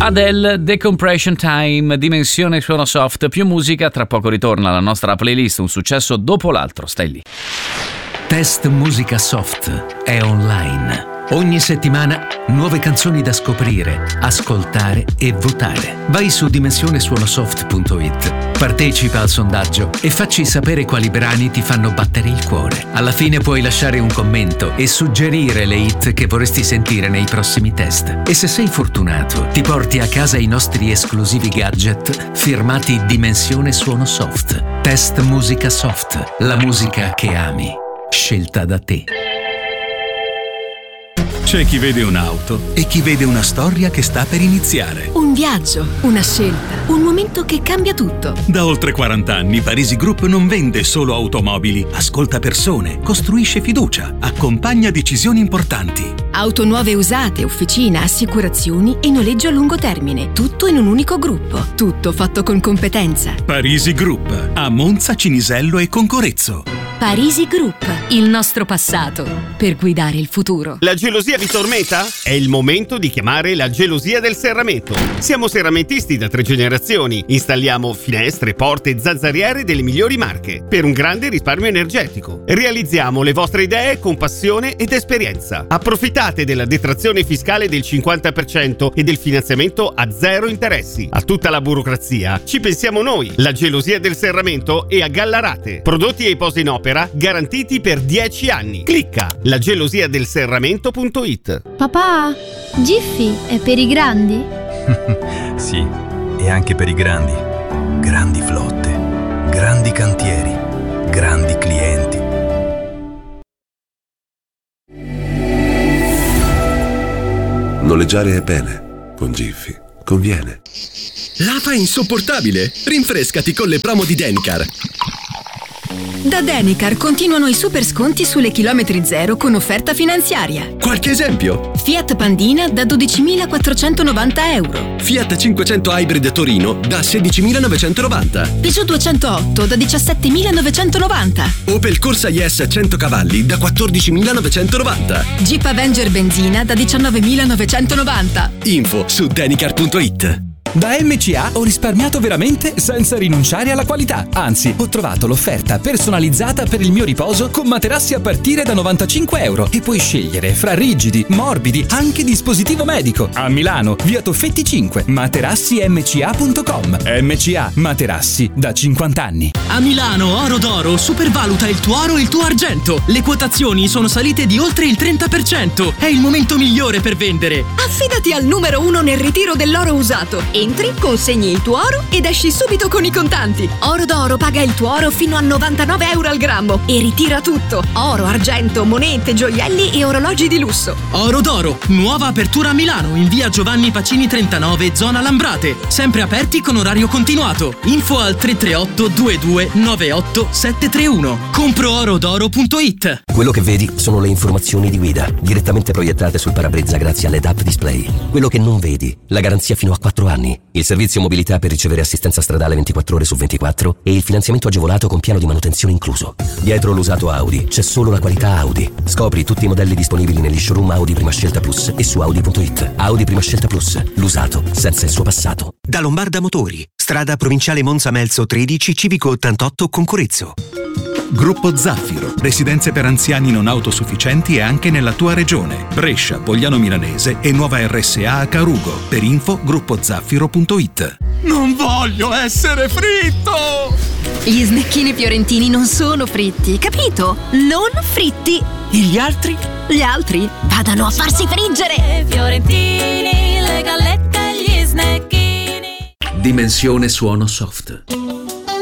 Adele, Decompression Time, dimensione suono soft, più musica, tra poco ritorna la nostra playlist, un successo dopo l'altro, stai lì. Test Musica Soft è online. Ogni settimana nuove canzoni da scoprire, ascoltare e votare. Vai su dimensionesuonosoft.it, partecipa al sondaggio e facci sapere quali brani ti fanno battere il cuore. Alla fine puoi lasciare un commento e suggerire le hit che vorresti sentire nei prossimi test. E se sei fortunato, ti porti a casa i nostri esclusivi gadget firmati Dimensione Suono Soft. Test Musica Soft, la musica che ami, scelta da te. C'è chi vede un'auto e chi vede una storia che sta per iniziare. Un viaggio, una scelta, un momento che cambia tutto. Da oltre 40 anni Parisi Group non vende solo automobili, ascolta persone, costruisce fiducia, accompagna decisioni importanti. Auto nuove e usate, officina, assicurazioni e noleggio a lungo termine. Tutto in un unico gruppo. Tutto fatto con competenza. Parisi Group, a Monza, Cinisello e Concorezzo. Parisi Group, il nostro passato per guidare il futuro. La gelosia vi tormenta? È il momento di chiamare la gelosia del serramento. Siamo serramentisti da 3 generazioni. Installiamo finestre, porte e zanzariere delle migliori marche per un grande risparmio energetico. Realizziamo le vostre idee con passione ed esperienza. Approfittate della detrazione fiscale del 50% e del finanziamento a 0 interessi. A tutta la burocrazia ci pensiamo noi, la gelosia del serramento e a Gallarate. Prodotti e posa in opera garantiti per 10 anni. Clicca lagelosiadelserramento.it. Papà, Giffy è per i grandi? Sì, e anche per i grandi. Grandi flotte, grandi cantieri, grandi clienti. Noleggiare è bene, con Giffy conviene. L'afa è insopportabile! Rinfrescati con le promo di Denicar. Da Denicar continuano i super sconti sulle chilometri zero con offerta finanziaria. Qualche esempio? Fiat Pandina da 12.490 euro. Fiat 500 Hybrid Torino da 16.990. Peugeot 208 da 17.990. Opel Corsa IS 100 cavalli da 14.990. Jeep Avenger benzina da 19.990. Info su denicar.it. Da MCA ho risparmiato veramente senza rinunciare alla qualità. Anzi, ho trovato l'offerta personalizzata per il mio riposo con materassi a partire da 95 euro e puoi scegliere fra rigidi, morbidi, anche dispositivo medico. A Milano, via Toffetti 5, materassιμca.com. MCA, materassi da 50 anni. A Milano, Oro d'Oro supervaluta il tuo oro e il tuo argento. Le quotazioni sono salite di oltre il 30%. È il momento migliore per vendere. Affidati al numero 1 nel ritiro dell'oro usato. Entri, consegni il tuo oro ed esci subito con i contanti. Oro d'Oro paga il tuo oro fino a 99 euro al grammo e ritira tutto: oro, argento, monete, gioielli e orologi di lusso. Oro d'Oro, nuova apertura a Milano in via Giovanni Pacini 39, zona Lambrate. Sempre aperti con orario continuato. Info al 338 22 98 731. Comproorodoro.it. Quello che vedi sono le informazioni di guida, direttamente proiettate sul parabrezza grazie alle DAP display. Quello che non vedi, la garanzia fino a 4 anni. Il servizio mobilità per ricevere assistenza stradale 24 ore su 24 e il finanziamento agevolato con piano di manutenzione incluso. Dietro l'usato Audi c'è solo la qualità Audi. Scopri tutti i modelli disponibili negli showroom Audi Prima Scelta Plus e su Audi.it. Audi Prima Scelta Plus, l'usato senza il suo passato. Da Lombarda Motori, strada provinciale Monza Melzo 13, civico 88 Concorezzo. Gruppo Zaffiro, residenze per anziani non autosufficienti e anche nella tua regione. Brescia, Pogliano Milanese e nuova RSA a Carugo. Per info gruppozaffiro.it. Non voglio essere fritto! Gli snecchini fiorentini non sono fritti, capito? Non fritti. E gli altri? Gli altri vadano a farsi friggere. Fiorentini, le gallette e gli snecchini. Dimensione Suono Soft.